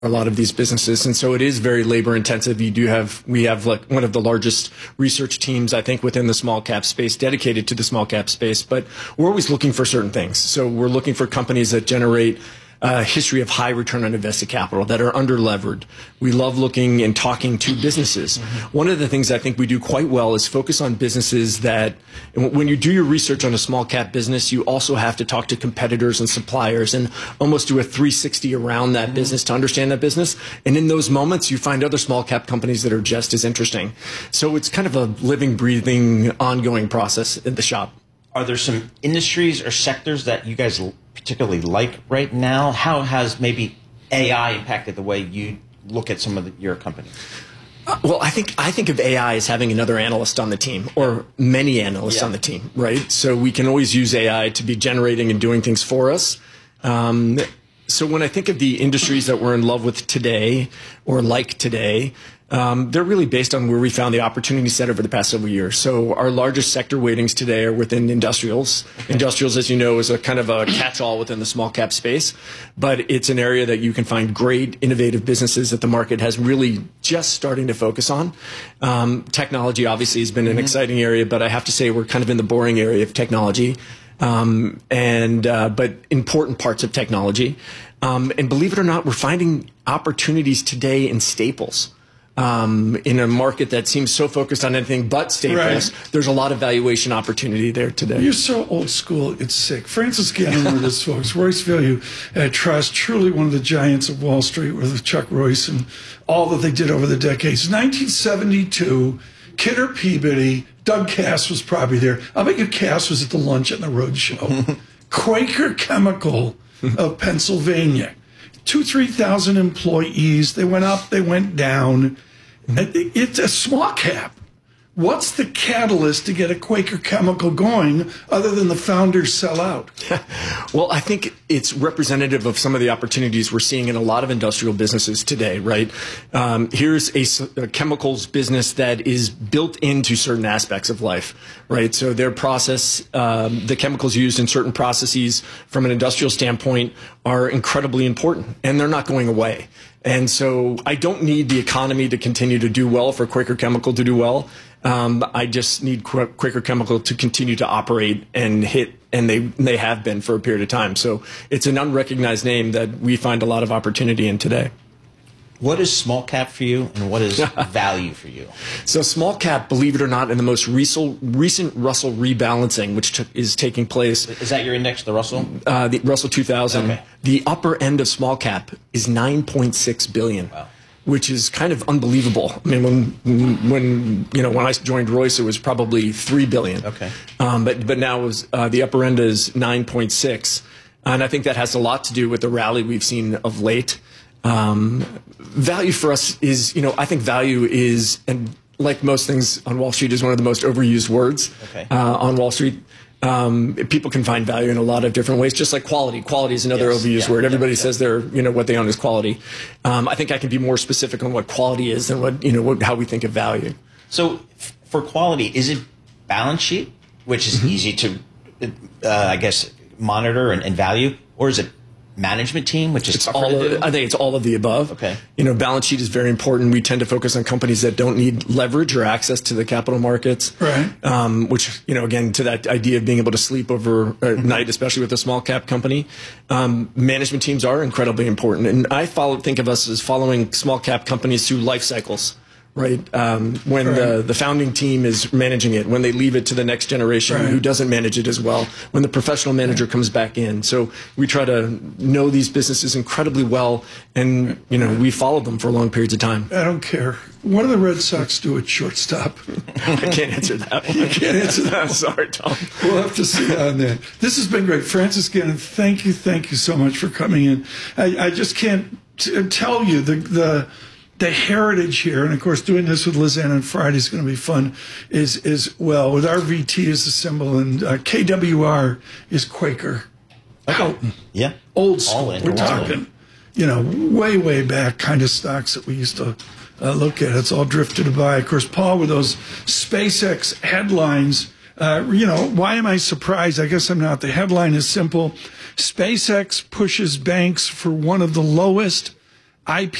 a lot of these businesses. And so it is very labor intensive. We have like one of the largest research teams, I think, within the small cap space dedicated to the small cap space. But we're always looking for certain things. So we're looking for companies that generate a history of high return on invested capital, that are under-levered. We love looking and talking to businesses. One of the things I think we do quite well is focus on businesses that, when you do your research on a small cap business, you also have to talk to competitors and suppliers and almost do a 360 around that business to understand that business. And in those moments, you find other small cap companies that are just as interesting. So it's kind of a living, breathing, ongoing process in the shop. Are there some industries or sectors that you guys particularly like right now? How has maybe AI impacted the way you look at some of your companies? Well, I think of AI as having another analyst on the team, or many analysts on the team, right? So we can always use AI to be generating and doing things for us. So when I think of the industries that we're in love with today, or like today, they're really based on where we found the opportunity set over the past several years. So our largest sector weightings today are within industrials. Okay. Industrials, as you know, is a kind of a catch-all within the small cap space, but it's an area that you can find great innovative businesses that the market has really just starting to focus on. Technology obviously has been an exciting area, but I have to say we're kind of in the boring area of technology. But important parts of technology. And believe it or not, we're finding opportunities today in staples. In a market that seems so focused on anything but staples, there's a lot of valuation opportunity there today. You're so old school, it's sick. Francis Gannon with us, folks. Royce Value Trust, truly one of the giants of Wall Street with Chuck Royce and all that they did over the decades. 1972, Kidder Peabody, Doug Cass was probably there. I bet you Cass was at the lunch on the road show. Quaker Chemical of Pennsylvania. 3,000 employees. They went up, they went down. It's a small cap. What's the catalyst to get a Quaker Chemical going other than the founders sell out? Well, I think it's representative of some of the opportunities we're seeing in a lot of industrial businesses today, right? Here's a chemicals business that is built into certain aspects of life, right? So their process, the chemicals used in certain processes from an industrial standpoint are incredibly important, and they're not going away. And so I don't need the economy to continue to do well for Quaker Chemical to do well. I just need Quaker Chemical to continue to operate and hit, and they have been for a period of time. So it's an unrecognized name that we find a lot of opportunity in today. What is small cap for you, and what is value for you? So small cap, believe it or not, in the most recent Russell rebalancing, which is taking place. Is that your index, the Russell? The Russell 2000. Okay. The upper end of small cap is $9.6 billion. Wow. Which is kind of unbelievable. I mean, when I joined Royce, it was probably $3 billion. Okay. But now the upper end is 9.6, and I think that has a lot to do with the rally we've seen of late. Value for us is, I think value is, and like most things on Wall Street, is one of the most overused words on Wall Street. People can find value in a lot of different ways, just like quality. Quality is another overused word. Everybody says they're, what they own is quality. I think I can be more specific on what quality is than how we think of value. So for quality, is it balance sheet, which is easy to, I guess, monitor and value, or is it management team, which is I think it's all of the above. Okay. Balance sheet is very important. We tend to focus on companies that don't need leverage or access to the capital markets. Right. Which, again, to that idea of being able to sleep over at night, especially with a small cap company. Management teams are incredibly important. And I think of us as following small cap companies through life cycles. Right. When the founding team is managing it, when they leave it to the next generation who doesn't manage it as well, when the professional manager comes back in. So we try to know these businesses incredibly well, and we follow them for long periods of time. I don't care. What do the Red Sox do at shortstop? I can't answer that one. You can't answer that. Sorry, Tom. We'll have to see on that. This has been great. Francis Gannon, thank you so much for coming in. I just can't tell you the heritage here, and of course doing this with Lisanne on Friday is going to be fun, is well, with RVT as the symbol, and KWR is Quaker. Houghton. Yeah. Old school. We're talking, way back kind of stocks that we used to look at. It's all drifted by. Of course, Paul, with those SpaceX headlines, why am I surprised? I guess I'm not. The headline is simple. SpaceX pushes banks for one of the lowest IP